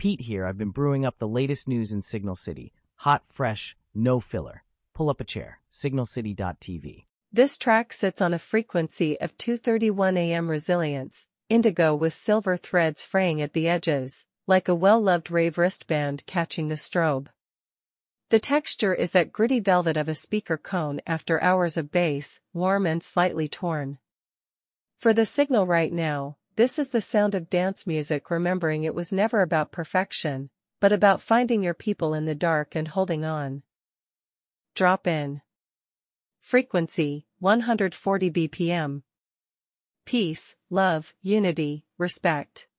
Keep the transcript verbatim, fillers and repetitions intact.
Pete here. I've been brewing up the latest news in Signal City. Hot, fresh, no filler. Pull up a chair. signal city dot t v. This track sits on a frequency of two thirty-one A M resilience, indigo with silver threads fraying at the edges, like a well-loved rave wristband catching the strobe. The texture is that gritty velvet of a speaker cone after hours of bass, warm and slightly torn. For the signal right now, this is the sound of dance music, remembering it was never about perfection, but about finding your people in the dark and holding on. Drop in. Frequency, one hundred forty B P M. Peace, love, unity, respect.